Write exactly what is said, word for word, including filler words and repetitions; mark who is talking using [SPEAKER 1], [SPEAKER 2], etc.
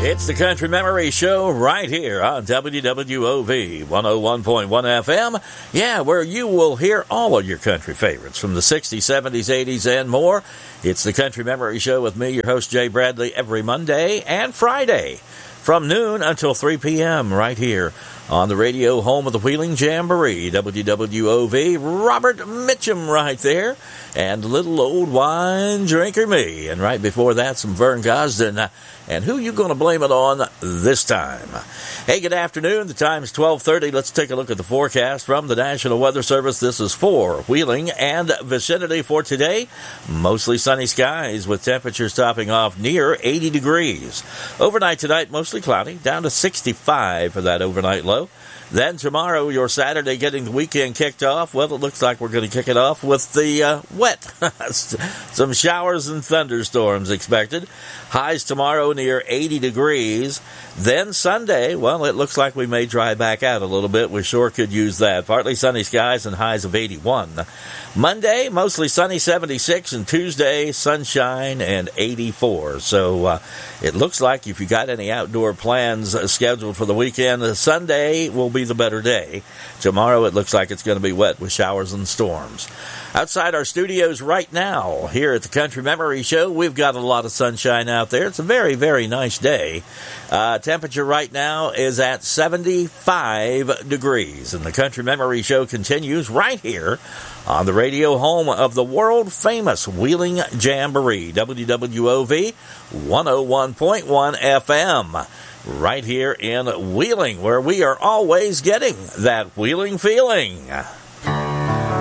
[SPEAKER 1] It's the Country Memory Show right here on W W O V one oh one point one F M. Yeah, where you will hear all of your country favorites from the sixties, seventies, eighties, and more. It's the Country Memory Show with me, your host, Jay Bradley, every Monday and Friday from noon until three p.m. right here on the radio home of the Wheeling Jamboree, W W O V. Robert Mitchum right there, and little old wine drinker me. And right before that, some Vern Gosden. And who you going to blame it on this time? Hey, good afternoon. The time is twelve thirty. Let's take a look at the forecast from the National Weather Service. This is for Wheeling and vicinity for today. Mostly sunny skies with temperatures topping off near eighty degrees. Overnight tonight, mostly cloudy, down to sixty-five for that overnight low. Then tomorrow, your Saturday, getting the weekend kicked off. Well, it looks like we're going to kick it off with the uh, wet. Some showers and thunderstorms expected. Highs tomorrow near eighty degrees. Then Sunday, well, it looks like we may dry back out a little bit. We sure could use that. Partly sunny skies and highs of eighty-one. Monday, mostly sunny, seventy-six. And Tuesday, sunshine and eighty-four. So uh, it looks like if you got any outdoor plans uh, scheduled for the weekend, uh, Sunday will be the better day. Tomorrow, it looks like it's going to be wet with showers and storms. Outside our studios right now, here at the Country Memory Show, we've got a lot of sunshine out there. It's a very, very nice day. Uh, temperature right now is at seventy-five degrees. And the Country Memory Show continues right here on the radio home of the world-famous Wheeling Jamboree, W W O V one oh one point one F M. Right here in Wheeling, where we are always getting that Wheeling feeling.